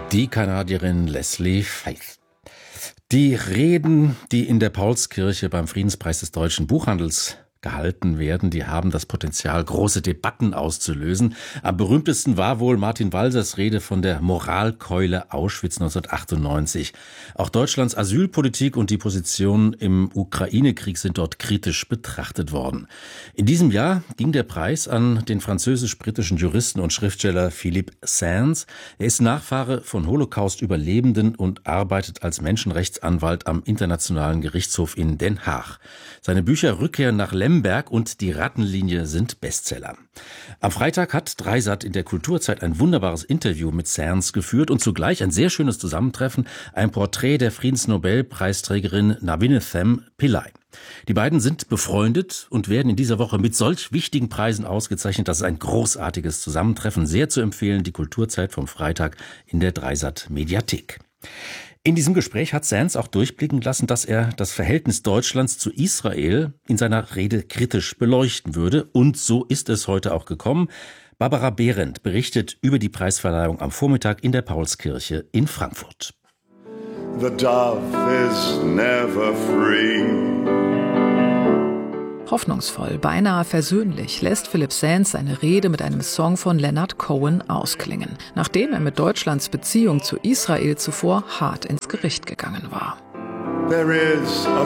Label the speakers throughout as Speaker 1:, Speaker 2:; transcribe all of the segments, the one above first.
Speaker 1: Die Kanadierin Leslie Faith. Die Reden, die in der Paulskirche beim Friedenspreis des deutschen Buchhandels gehalten werden, die haben das Potenzial, große Debatten auszulösen. Am berühmtesten war wohl Martin Walsers Rede von der Moralkeule Auschwitz 1998. Auch Deutschlands Asylpolitik und die Position im Ukraine-Krieg sind dort kritisch betrachtet worden. In diesem Jahr ging der Preis an den französisch-britischen Juristen und Schriftsteller Philippe Sands. Er ist Nachfahre von Holocaust-Überlebenden und arbeitet als Menschenrechtsanwalt am Internationalen Gerichtshof in Den Haag. Seine Bücher Rückkehr nach Lemberg und Die Rattenlinie sind Bestseller. Am Freitag hat Dreisat in der Kulturzeit ein wunderbares Interview mit Sands geführt und zugleich ein sehr schönes Zusammentreffen, ein Porträt der Friedensnobelpreisträgerin Nabinethem Pillay. Die beiden sind befreundet und werden in dieser Woche mit solch wichtigen Preisen ausgezeichnet. Das ist ein großartiges Zusammentreffen, sehr zu empfehlen, die Kulturzeit vom Freitag in der Dreisat Mediathek. In diesem Gespräch hat Sands auch durchblicken lassen, dass er das Verhältnis Deutschlands zu Israel in seiner Rede kritisch beleuchten würde. Und so ist es heute auch gekommen. Barbara Behrendt berichtet über die Preisverleihung am Vormittag in der Paulskirche in Frankfurt.
Speaker 2: The dove is never free.
Speaker 3: Hoffnungsvoll, beinahe versöhnlich lässt Philippe Sands seine Rede mit einem Song von Leonard Cohen ausklingen, nachdem er mit Deutschlands Beziehung zu Israel zuvor hart ins Gericht gegangen war.
Speaker 2: There is a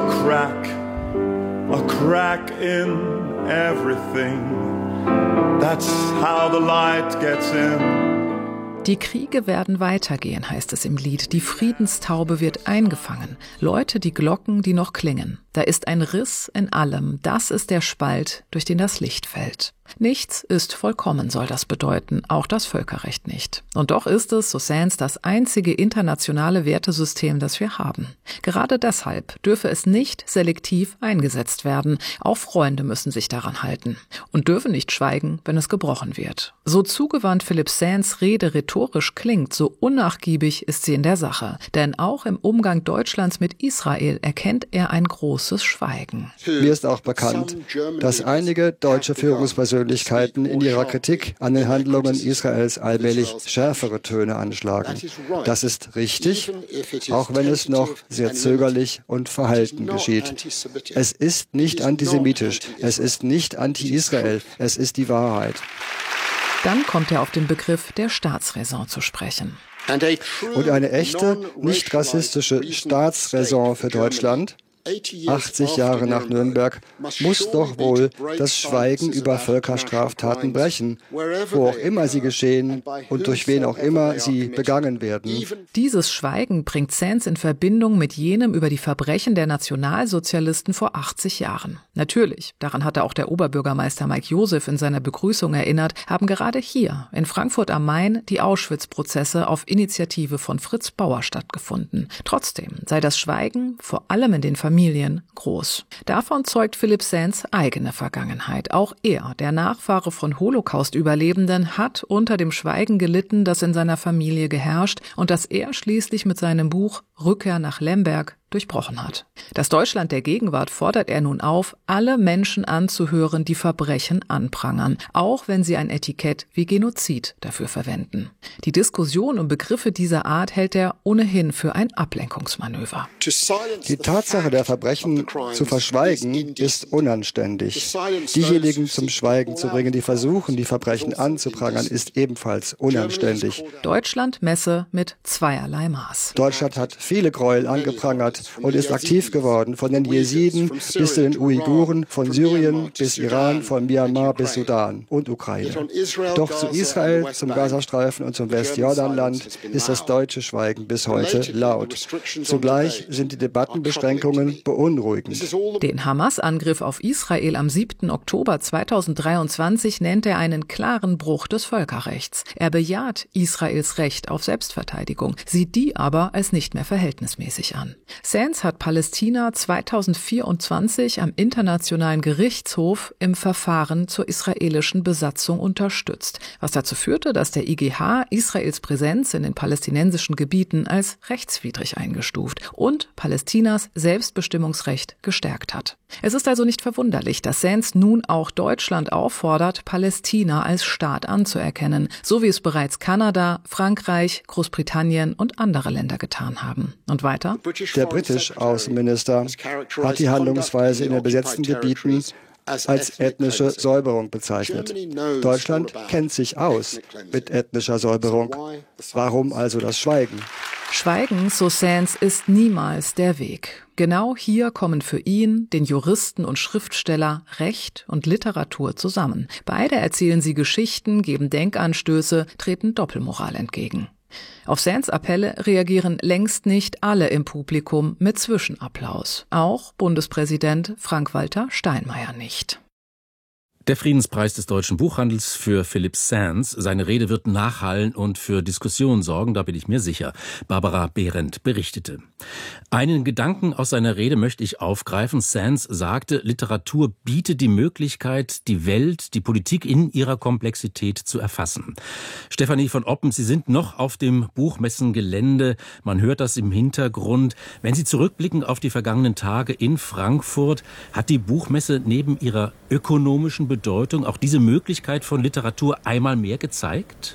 Speaker 2: crack in everything. That's how the light gets in.
Speaker 3: Die Kriege werden weitergehen, heißt es im Lied. Die Friedenstaube wird eingefangen. Läute die Glocken, die noch klingen. Da ist ein Riss in allem. Das ist der Spalt, durch den das Licht fällt. Nichts ist vollkommen, soll das bedeuten, auch das Völkerrecht nicht. Und doch ist es, so Sands, das einzige internationale Wertesystem, das wir haben. Gerade deshalb dürfe es nicht selektiv eingesetzt werden. Auch Freunde müssen sich daran halten und dürfen nicht schweigen, wenn es gebrochen wird. So zugewandt Philippe Sands Rede rhetorisch klingt, so unnachgiebig ist sie in der Sache. Denn auch im Umgang Deutschlands mit Israel erkennt er ein großes Schweigen.
Speaker 4: Mir ist auch bekannt, dass einige deutsche Führungspersönlichkeiten in ihrer Kritik an den Handlungen Israels allmählich schärfere Töne anschlagen. Das ist richtig, auch wenn es noch sehr zögerlich und verhalten geschieht. Es ist nicht antisemitisch, es ist nicht anti-Israel, es ist die Wahrheit.
Speaker 3: Dann kommt er auf den Begriff der Staatsräson zu sprechen.
Speaker 4: Und eine echte, nicht rassistische Staatsräson für Deutschland, 80 Jahre nach Nürnberg, muss doch wohl das Schweigen über Völkerstraftaten brechen, wo auch immer sie geschehen und durch wen auch immer sie begangen werden.
Speaker 3: Dieses Schweigen bringt Sands in Verbindung mit jenem über die Verbrechen der Nationalsozialisten vor 80 Jahren. Natürlich, daran hatte auch der Oberbürgermeister Mike Joseph in seiner Begrüßung erinnert, haben gerade hier in Frankfurt am Main die Auschwitz-Prozesse auf Initiative von Fritz Bauer stattgefunden. Trotzdem sei das Schweigen, vor allem in den Familien, groß. Davon zeugt Philippe Sands eigene Vergangenheit. Auch er, der Nachfahre von Holocaust-Überlebenden, hat unter dem Schweigen gelitten, das in seiner Familie geherrscht und das er schließlich mit seinem Buch Rückkehr nach Lemberg durchbrochen hat. Das Deutschland der Gegenwart fordert er nun auf, alle Menschen anzuhören, die Verbrechen anprangern, auch wenn sie ein Etikett wie Genozid dafür verwenden. Die Diskussion um Begriffe dieser Art hält er ohnehin für ein Ablenkungsmanöver.
Speaker 4: Die Tatsache der Verbrechen zu verschweigen ist unanständig. Diejenigen zum Schweigen zu bringen, die versuchen, die Verbrechen anzuprangern, ist ebenfalls unanständig.
Speaker 3: Deutschland messe mit zweierlei Maß.
Speaker 4: Deutschland hat viele Gräuel angeprangert und ist aktiv geworden, von den Jesiden bis zu den Uiguren, von Syrien bis Iran, von Myanmar bis Sudan und Ukraine. Doch zu Israel, zum Gazastreifen und zum Westjordanland ist das deutsche Schweigen bis heute laut. Zugleich sind die Debattenbeschränkungen beunruhigend.
Speaker 3: Den Hamas-Angriff auf Israel am 7. Oktober 2023 nennt er einen klaren Bruch des Völkerrechts. Er bejaht Israels Recht auf Selbstverteidigung, sieht die aber als nicht mehr verhältnismäßig an. Sands hat Palästina 2024 am Internationalen Gerichtshof im Verfahren zur israelischen Besatzung unterstützt, was dazu führte, dass der IGH Israels Präsenz in den palästinensischen Gebieten als rechtswidrig eingestuft und Palästinas Selbstbestimmungsrecht gestärkt hat. Es ist also nicht verwunderlich, dass Sands nun auch Deutschland auffordert, Palästina als Staat anzuerkennen, so wie es bereits Kanada, Frankreich, Großbritannien und andere Länder getan haben. Und weiter?
Speaker 4: Der britische Außenminister hat die Handlungsweise in den besetzten Gebieten als ethnische Säuberung bezeichnet. Deutschland kennt sich aus mit ethnischer Säuberung. Warum also das Schweigen?
Speaker 3: Schweigen, so Sands, ist niemals der Weg. Genau hier kommen für ihn, den Juristen und Schriftsteller, Recht und Literatur zusammen. Beide erzählen sie Geschichten, geben Denkanstöße, treten Doppelmoral entgegen. Auf Sands Appelle reagieren längst nicht alle im Publikum mit Zwischenapplaus. Auch Bundespräsident Frank-Walter Steinmeier nicht.
Speaker 1: Der Friedenspreis des deutschen Buchhandels für Philipp Sands. Seine Rede wird nachhallen und für Diskussionen sorgen, da bin ich mir sicher. Barbara Behrendt berichtete. Einen Gedanken aus seiner Rede möchte ich aufgreifen. Sands sagte, Literatur bietet die Möglichkeit, die Welt, die Politik in ihrer Komplexität zu erfassen. Stefanie von Oppen, Sie sind noch auf dem Buchmessengelände. Man hört das im Hintergrund. Wenn Sie zurückblicken auf die vergangenen Tage in Frankfurt, hat die Buchmesse neben ihrer ökonomischen Bedeutung auch diese Möglichkeit von Literatur einmal mehr gezeigt?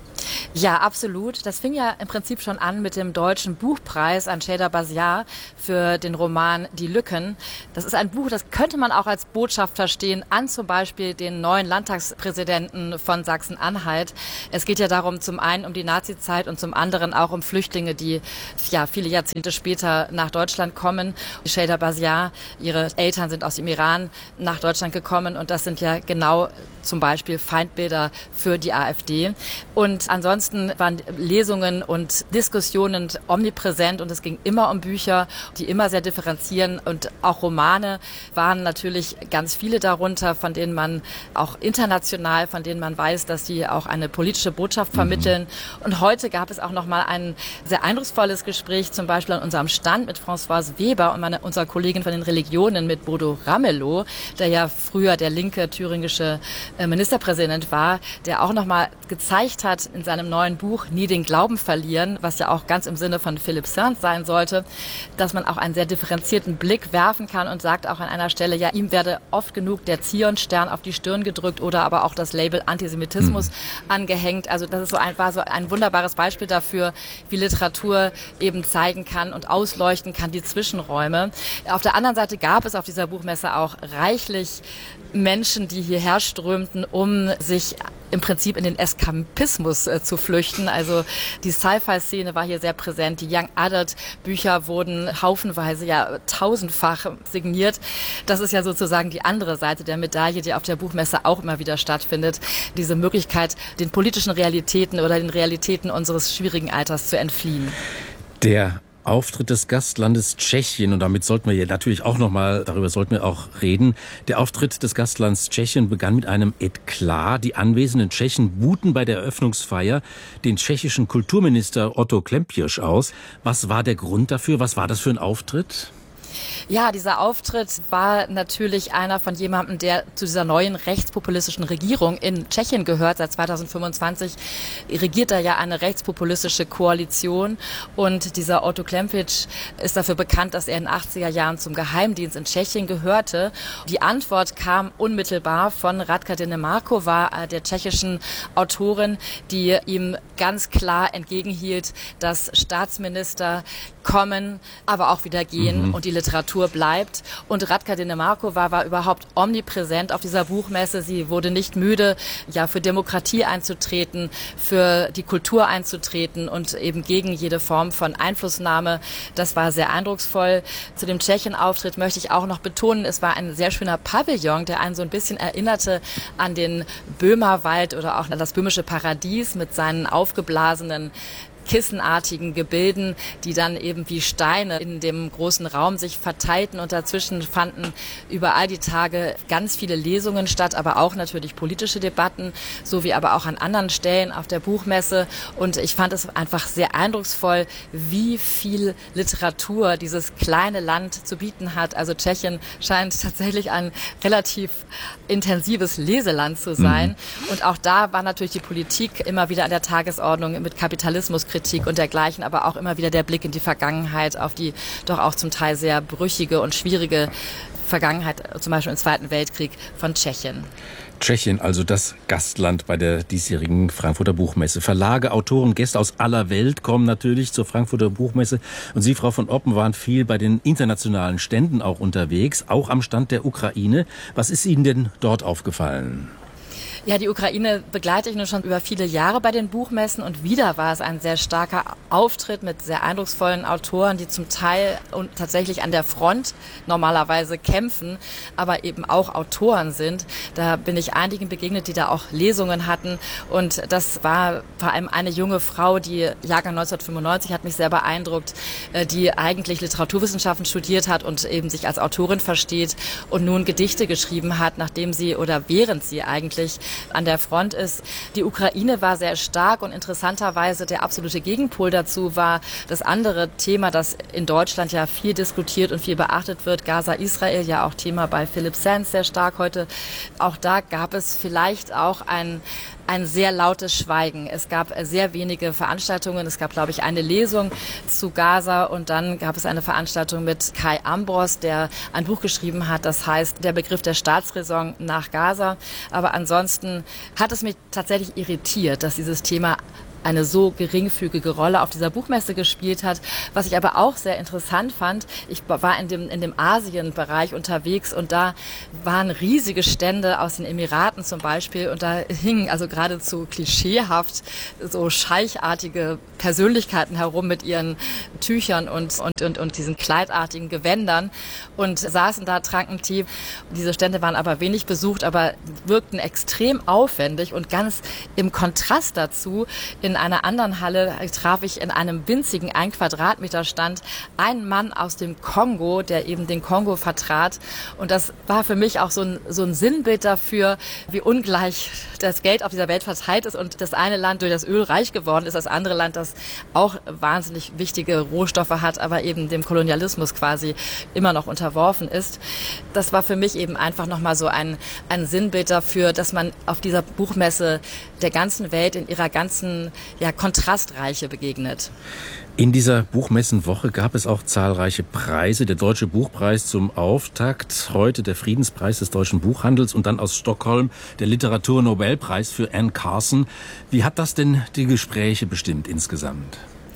Speaker 5: Ja, absolut. Das fing ja im Prinzip schon an mit dem Deutschen Buchpreis an Sheyda Basiar für den Roman Die Lücken. Das ist ein Buch, das könnte man auch als Botschaft verstehen an zum Beispiel den neuen Landtagspräsidenten von Sachsen-Anhalt. Es geht ja darum, zum einen um die Nazizeit und zum anderen auch um Flüchtlinge, die ja viele Jahrzehnte später nach Deutschland kommen. Sheyda Basiar, ihre Eltern sind aus dem Iran nach Deutschland gekommen und das sind ja genau zum Beispiel Feindbilder für die AfD. Und ansonsten waren Lesungen und Diskussionen omnipräsent und es ging immer um Bücher, die immer sehr differenzieren und auch Romane waren natürlich ganz viele darunter, von denen man auch international, von denen man weiß, dass die auch eine politische Botschaft vermitteln. Und heute gab es auch noch mal ein sehr eindrucksvolles Gespräch, zum Beispiel an unserem Stand mit Françoise Weber und unserer Kollegin von den Religionen mit Bodo Ramelow, der ja früher der linke thüringische Ministerpräsident war, der auch noch mal gezeigt hat in seinem neuen Buch Nie den Glauben verlieren, was ja auch ganz im Sinne von Philipp Sands sein sollte, dass man auch einen sehr differenzierten Blick werfen kann und sagt auch an einer Stelle, ja, ihm werde oft genug der Zion-Stern auf die Stirn gedrückt oder aber auch das Label Antisemitismus angehängt. Also das ist war so ein wunderbares Beispiel dafür, wie Literatur eben zeigen kann und ausleuchten kann, die Zwischenräume. Auf der anderen Seite gab es auf dieser Buchmesse auch reichlich Menschen, die hierher strömten, um sich im Prinzip in den Eskapismus zu flüchten. Also die Sci-Fi-Szene war hier sehr präsent. Die Young Adult-Bücher wurden haufenweise, ja tausendfach signiert. Das ist ja sozusagen die andere Seite der Medaille, die auf der Buchmesse auch immer wieder stattfindet. Diese Möglichkeit, den politischen Realitäten oder den Realitäten unseres schwierigen Alters zu entfliehen.
Speaker 1: Der Auftritt des Gastlandes Tschechien, und damit sollten wir ja natürlich auch nochmal, darüber sollten wir auch reden. Der Auftritt des Gastlands Tschechien begann mit einem Eklat. Die anwesenden Tschechen buhten bei der Eröffnungsfeier den tschechischen Kulturminister Otto Klempisch aus. Was war der Grund dafür? Was war das für ein Auftritt?
Speaker 5: Ja, dieser Auftritt war natürlich einer von jemandem, der zu dieser neuen rechtspopulistischen Regierung in Tschechien gehört. Seit 2025 regiert da ja eine rechtspopulistische Koalition und dieser Otto Klempisch ist dafür bekannt, dass er in den 80er Jahren zum Geheimdienst in Tschechien gehörte. Die Antwort kam unmittelbar von Radka Denemarková, der tschechischen Autorin, die ihm ganz klar entgegenhielt, dass Staatsminister kommen, aber auch wieder gehen und die Literatur bleibt. Und Radka Denemarková war überhaupt omnipräsent auf dieser Buchmesse. Sie wurde nicht müde, ja, für Demokratie einzutreten, für die Kultur einzutreten und eben gegen jede Form von Einflussnahme. Das war sehr eindrucksvoll. Zu dem Tschechien-Auftritt möchte ich auch noch betonen, es war ein sehr schöner Pavillon, der einen so ein bisschen erinnerte an den Böhmerwald oder auch an das böhmische Paradies mit seinen aufgeblasenen kissenartigen Gebilden, die dann eben wie Steine in dem großen Raum sich verteilten und dazwischen fanden über all die Tage ganz viele Lesungen statt, aber auch natürlich politische Debatten, sowie aber auch an anderen Stellen auf der Buchmesse. Und ich fand es einfach sehr eindrucksvoll, wie viel Literatur dieses kleine Land zu bieten hat. Also Tschechien scheint tatsächlich ein relativ intensives Leseland zu sein. Und auch da war natürlich die Politik immer wieder an der Tagesordnung mit Kapitalismuskritik und dergleichen, aber auch immer wieder der Blick in die Vergangenheit, auf die doch auch zum Teil sehr brüchige und schwierige Vergangenheit, zum Beispiel im Zweiten Weltkrieg von Tschechien.
Speaker 1: Tschechien, also das Gastland bei der diesjährigen Frankfurter Buchmesse. Verlage, Autoren, Gäste aus aller Welt kommen natürlich zur Frankfurter Buchmesse. Und Sie, Frau von Oppen, waren viel bei den internationalen Ständen auch unterwegs, auch am Stand der Ukraine. Was ist Ihnen denn dort aufgefallen?
Speaker 5: Ja, die Ukraine begleite ich nun schon über viele Jahre bei den Buchmessen und wieder war es ein sehr starker Auftritt mit sehr eindrucksvollen Autoren, die zum Teil und tatsächlich an der Front normalerweise kämpfen, aber eben auch Autoren sind. Da bin ich einigen begegnet, die da auch Lesungen hatten und das war vor allem eine junge Frau, die Jahrgang 1995 hat mich sehr beeindruckt, die eigentlich Literaturwissenschaften studiert hat und eben sich als Autorin versteht und nun Gedichte geschrieben hat, nachdem sie oder während sie eigentlich an der Front ist. Die Ukraine war sehr stark und interessanterweise der absolute Gegenpol dazu war das andere Thema, das in Deutschland ja viel diskutiert und viel beachtet wird, Gaza-Israel, ja auch Thema bei Philipp Sands sehr stark heute. Auch da gab es vielleicht auch ein sehr lautes Schweigen. Es gab sehr wenige Veranstaltungen. Es gab, glaube ich, eine Lesung zu Gaza und dann gab es eine Veranstaltung mit Kai Ambros, der ein Buch geschrieben hat, das heißt Der Begriff der Staatsräson nach Gaza. Aber ansonsten hat es mich tatsächlich irritiert, dass dieses Thema eine so geringfügige Rolle auf dieser Buchmesse gespielt hat. Was ich aber auch sehr interessant fand, ich war in dem Asienbereich unterwegs und da waren riesige Stände aus den Emiraten zum Beispiel und da hingen also geradezu klischeehaft so scheichartige Persönlichkeiten herum mit ihren Tüchern und diesen kleidartigen Gewändern und saßen da, tranken Tee. Diese Stände waren aber wenig besucht, aber wirkten extrem aufwendig und ganz im Kontrast dazu in einer anderen Halle traf ich in einem winzigen 1 Quadratmeter Stand einen Mann aus dem Kongo, der eben den Kongo vertrat. Und das war für mich auch so ein Sinnbild dafür, wie ungleich das Geld auf dieser Welt verteilt ist und das eine Land durch das Öl reich geworden ist, das andere Land, das auch wahnsinnig wichtige Rohstoffe hat, aber eben dem Kolonialismus quasi immer noch unterworfen ist. Das war für mich eben einfach nochmal so ein Sinnbild dafür, dass man auf dieser Buchmesse der ganzen Welt in ihrer ganzen Kontrastreiche begegnet.
Speaker 1: In dieser Buchmessenwoche gab es auch zahlreiche Preise. Der Deutsche Buchpreis zum Auftakt, heute der Friedenspreis des deutschen Buchhandels und dann aus Stockholm der Literaturnobelpreis für Anne Carson. Wie hat das denn die Gespräche bestimmt insgesamt?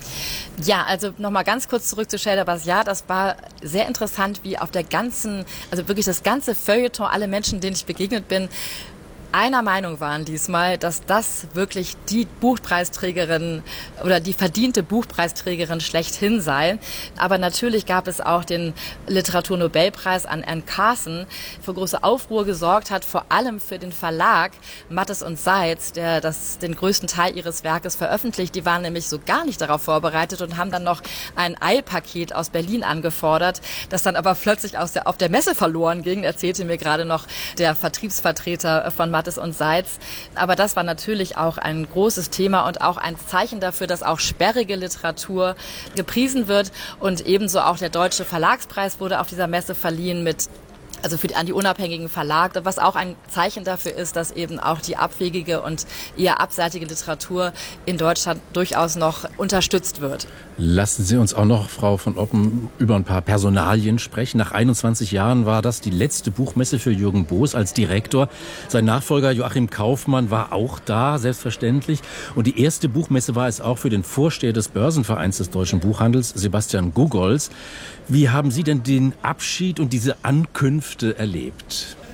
Speaker 5: Ja, also nochmal ganz kurz zurück zu Chayda Bazziar. Das war sehr interessant, wie auf der ganzen, also wirklich das ganze Feuilleton, alle Menschen, denen ich begegnet bin, einer Meinung waren diesmal, dass das wirklich die Buchpreisträgerin oder die verdiente Buchpreisträgerin schlechthin sei. Aber natürlich gab es auch den Literaturnobelpreis an Anne Carson, für große Aufruhr gesorgt hat, vor allem für den Verlag Mattes und Seitz, der den größten Teil ihres Werkes veröffentlicht. Die waren nämlich so gar nicht darauf vorbereitet und haben dann noch ein Eilpaket aus Berlin angefordert, das dann aber plötzlich auf der Messe verloren ging, erzählte mir gerade noch der Vertriebsvertreter von Mattes und Seitz. Aber das war natürlich auch ein großes Thema und auch ein Zeichen dafür, dass auch sperrige Literatur gepriesen wird. Und ebenso auch der Deutsche Verlagspreis wurde auf dieser Messe verliehen an die unabhängigen Verlage, was auch ein Zeichen dafür ist, dass eben auch die abwegige und eher abseitige Literatur in Deutschland durchaus noch unterstützt wird.
Speaker 1: Lassen Sie uns auch noch, Frau von Oppen, über ein paar Personalien sprechen. Nach 21 Jahren war das die letzte Buchmesse für Jürgen Boos als Direktor. Sein Nachfolger Joachim Kaufmann war auch da, selbstverständlich. Und die erste Buchmesse war es auch für den Vorsteher des Börsenvereins des deutschen Buchhandels, Sebastian Gogolz. Wie haben Sie denn den Abschied und diese Ankünfte erlebt?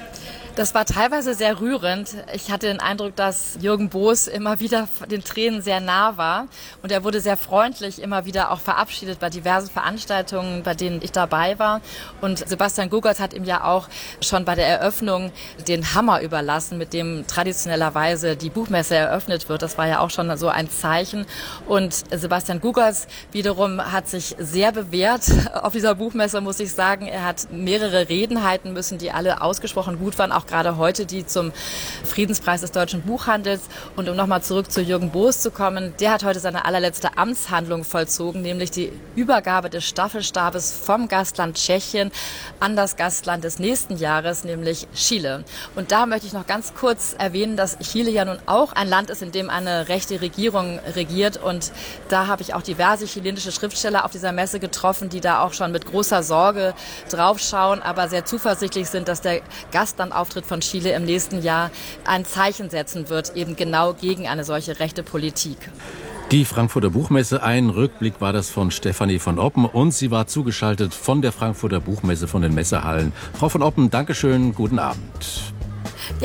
Speaker 5: Das war teilweise sehr rührend. Ich hatte den Eindruck, dass Jürgen Boos immer wieder den Tränen sehr nah war. Und er wurde sehr freundlich immer wieder auch verabschiedet bei diversen Veranstaltungen, bei denen ich dabei war. Und Sebastian Gugolz hat ihm ja auch schon bei der Eröffnung den Hammer überlassen, mit dem traditionellerweise die Buchmesse eröffnet wird. Das war ja auch schon so ein Zeichen. Und Sebastian Gugolz wiederum hat sich sehr bewährt auf dieser Buchmesse, muss ich sagen. Er hat mehrere Reden halten müssen, die alle ausgesprochen gut waren, auch gerade heute die zum Friedenspreis des deutschen Buchhandels. Und um nochmal zurück zu Jürgen Boos zu kommen, der hat heute seine allerletzte Amtshandlung vollzogen, nämlich die Übergabe des Staffelstabes vom Gastland Tschechien an das Gastland des nächsten Jahres, nämlich Chile. Und da möchte ich noch ganz kurz erwähnen, dass Chile ja nun auch ein Land ist, in dem eine rechte Regierung regiert. Und da habe ich auch diverse chilenische Schriftsteller auf dieser Messe getroffen, die da auch schon mit großer Sorge draufschauen, aber sehr zuversichtlich sind, dass der Gastlandauftritt von Chile im nächsten Jahr ein Zeichen setzen wird, eben genau gegen eine solche rechte Politik.
Speaker 1: Die Frankfurter Buchmesse, ein Rückblick war das von Stefanie von Oppen und sie war zugeschaltet von der Frankfurter Buchmesse, von den Messehallen. Frau von Oppen, Dankeschön, guten Abend.